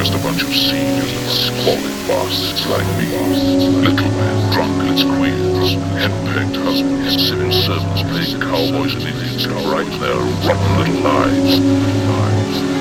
just a bunch of seedy, squalid bastards like me. Little men, drunkards, queers, henpecked husbands, civil servants playing cowboys and Indians, writing their rotten little lives.